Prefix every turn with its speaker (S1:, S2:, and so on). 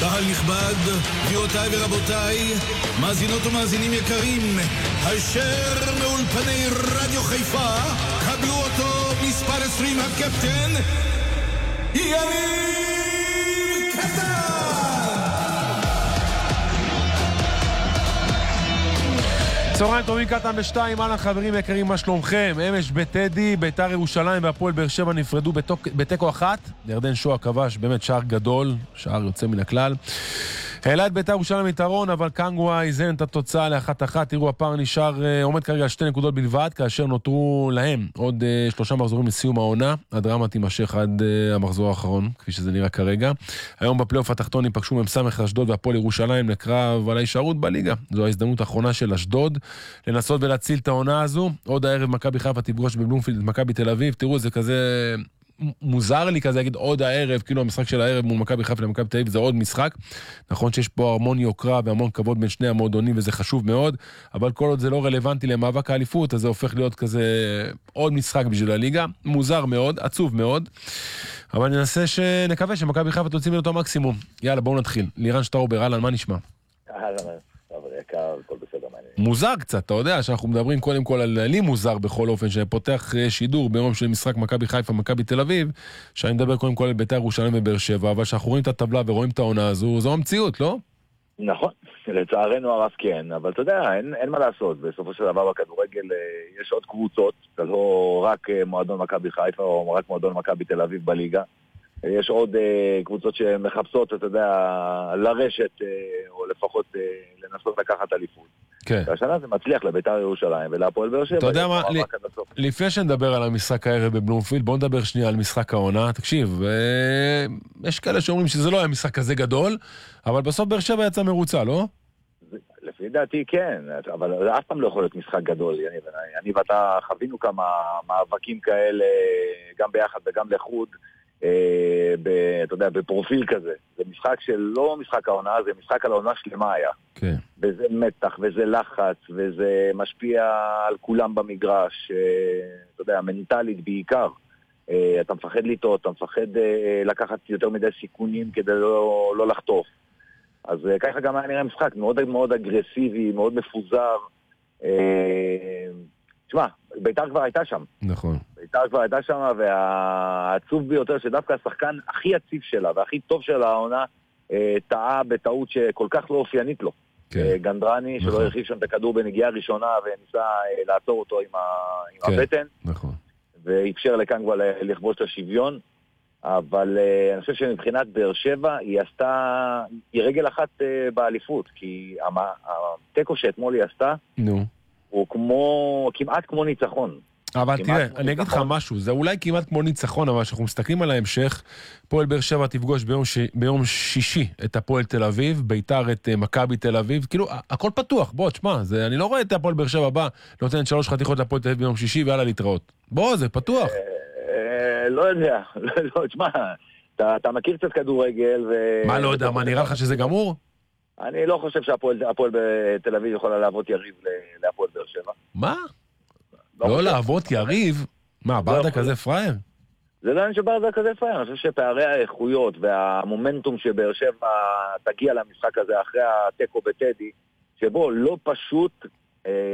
S1: קהל נכבד, גבירותיי ורבותיי, מאזינות ומאזינים יקרים, אשר מאולפני רדיו חיפה, קבלו אותו מספר 20 הקפטן, יניב קטן!
S2: צהריים טובים, קטן בשתיים, אהלן חברים יקרים, מה שלומכם? אמש בטדי, ביתר ירושלים והפועל באר שבע נפרדו בתיקו אחת. ירדן שועה כבש באמת שער גדול, שער יוצא מן הכלל. העלה את ביתר ירושלים יתרון, אבל קנגווה איזן את התוצאה ל1-1. תראו, הפער נשאר, עומד כרגע על 2 נקודות בלבד, כאשר נותרו להם עוד 3 מחזורים לסיום העונה. הדרמה תימשך עד המחזור האחרון, כפי שזה נראה כרגע. היום בפלייאוף התחתון ייפגשו מ"ס אשדוד והפועל ירושלים לקרב על ההישארות בליגה. זו ההזדמנות האחרונה של אשדוד לנסות ולהציל את העונה הזו. עוד הערב מכבי חיפה תפגוש בבלומפילד את מכבי תל אביב. תראו, זה כזה מוזר לי כזה להגיד עוד הערב, כאילו המשחק של הערב מול מכבי חיפה למכבי תל אביב זה עוד משחק. נכון שיש פה המון יוקרה והמון כבוד בין שני המועדונים וזה חשוב מאוד, אבל כל עוד זה לא רלוונטי למאבק האליפות, אז זה הופך להיות כזה עוד משחק בשביל הליגה. מוזר מאוד, עצוב מאוד. אבל ננסה שנקווה שמכבי חיפה תוציא ממנו אותו מקסימום. יאללה, בואו נתחיל. לירן שטראובר, אהלן, מה נשמע?
S3: אהלן, אבל יקר, הכל בסדר, מעניין.
S2: מוזר קצת, אתה יודע שאנחנו מדברים קודם כל על לי מוזר בכל אופן, שפותח שידור ביום של משחק מכבי חיפה, מכבי תל אביב, שאני מדבר קודם כל על ביתר ירושלים ובאר שבע, אבל שאנחנו רואים את הטבלה ורואים את העונה הזו, זו המציאות, לא?
S3: נכון, לצערנו הרב כן, אבל אתה יודע, אין מה לעשות, בסופו של דבר בכדורגל יש עוד קבוצות, זה לא רק מועדון מכבי חיפה או רק מועדון מכבי תל אביב בליגה, יש עוד קבוצות שמחפשות, אתה יודע, לרשת, או לפחות לנסות לקחת אליפות.
S2: כן.
S3: והשנה זה מצליח לביתר ירושלים ולהפועל באר שבע.
S2: אתה יודע מה, לפני שנדבר על המשחק הערב בבלומפילד, בוא נדבר שנייה על משחק העונה. תקשיב, יש כאלה שאומרים שזה לא היה משחק כזה גדול, אבל בסוף באר שבע יצא מרוצה, לא?
S3: לפי דעתי כן, אבל אף פעם לא יכול להיות משחק גדול. אני ואתה חווינו כמה מאבקים כאלה, גם ביחד וגם לחוד, אתה יודע, בפרופיל כזה. זה משחק שלא משחק העונה, זה משחק על העונה שלמה היה.
S2: כן.
S3: וזה מתח, וזה לחץ, וזה משפיע על כולם במגרש, אתה יודע, מנטלית בעיקר. אתה מפחד לטעות, אתה מפחד לקחת יותר מדי סיכונים כדי לא לחטוף. אז ככה גם היה נראה משחק מאוד מאוד אגרסיבי, מאוד מפוזר. תשמע, ביתר כבר הייתה שם.
S2: נכון.
S3: ביתר כבר הייתה שם, והעצוב ביותר שדווקא השחקן הכי עציב שלה והכי טוב של העונה טעה בטעות שכל כך לא אופיינית לו. כן. גנדרני, שלא הרחיב שם את הכדור בנגיעה ראשונה וניסה לעצור אותו עם הבטן.
S2: נכון.
S3: ואפשר לקנגווה לכבוש את השוויון. אבל אני חושב שמבחינת באר שבע היא רגל אחת באליפות, כי התיקו שאתמול היא עשתה, הוא כמעט כמו ניצחון.
S2: אבל תראה, אני אגיד לך משהו, זה אולי כמעט כמו ניצחון, אבל כשאנחנו מסתכלים על ההמשך, פועל באר שבע תפגוש ביום שישי את הפועל תל אביב, ביתר את מכבי תל אביב, כאילו, הכל פתוח, בוא, תשמע, אני לא רואה את הפועל באר שבע הבא, נותנת 3 חתיכות לפועל תל אביב ביום שישי, ויאללה להתראות. בוא, זה פתוח.
S3: לא יודע, תשמע, אתה מכיר קצת כדורגל
S2: מה לא יודע, מה נראה לך שזה גמור?
S3: אני לא חושב שהפועל בתל אביב יכולה לעבוד יריב להפועל באר שבע.
S2: מה? לא לעבוד יריב? מה, ברדה כזה פרייר?
S3: זה לא עניין שברדה כזה פרייר, אני חושב שפערי האיכויות והמומנטום שבאר שבע תגיע למשחק הזה אחרי הטקו בטדי, שבו לא פשוט